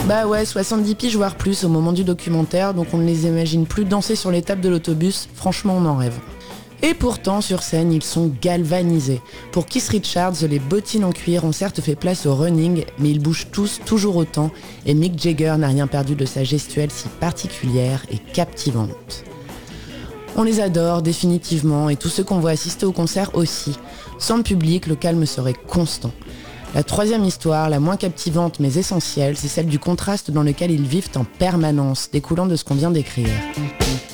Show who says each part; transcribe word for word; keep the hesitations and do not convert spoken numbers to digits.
Speaker 1: Bah ouais, soixante-dix piges voire plus au moment du documentaire, donc on ne les imagine plus danser sur les tables de l'autobus, franchement on en rêve. Et pourtant, sur scène, ils sont galvanisés. Pour Keith Richards, les bottines en cuir ont certes fait place au running, mais ils bougent tous toujours autant, et Mick Jagger n'a rien perdu de sa gestuelle si particulière et captivante. On les adore définitivement, et tous ceux qu'on voit assister au concert aussi. Sans le public, le calme serait constant. La troisième histoire, la moins captivante mais essentielle, c'est celle du contraste dans lequel ils vivent en permanence, découlant de ce qu'on vient d'écrire.